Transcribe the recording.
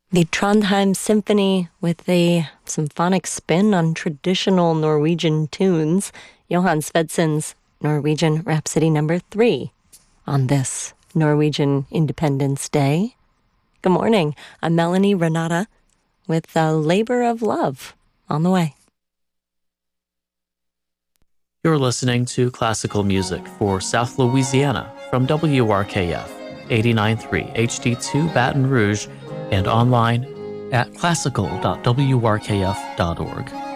The Trondheim Symphony with a symphonic spin on traditional Norwegian tunes, Johan Svedsen's Norwegian Rhapsody No. 3 on this Norwegian Independence Day. Good morning. I'm Melanie Renata with a Labor of Love on the way. You're listening to classical music for South Louisiana from WRKF 89.3 HD2 Baton Rouge and online at classical.wrkf.org.